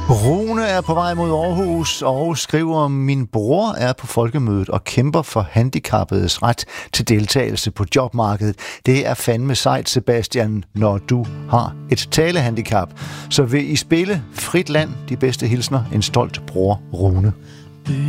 Rune er på vej mod Aarhus og skriver, min bror er på folkemødet og kæmper for handicappedes ret til deltagelse på jobmarkedet. Det er fandme sejt, Sebastian, når du har et talehandicap. Så vil I spille Frit Land, de bedste hilsner, en stolt bror, Rune.